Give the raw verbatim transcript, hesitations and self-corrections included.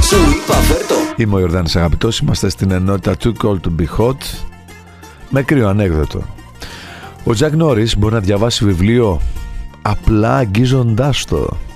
Σου είπα φέρτο. Είμαι ο Ιορδάνης Αγαπητός, είμαστε στην ενότητα Too Cold to Be Hot. Με κρύο ανέκδοτο. Ο Τζακ Νόρις μπορεί να διαβάσει βιβλίο απλά αγγίζοντάς το.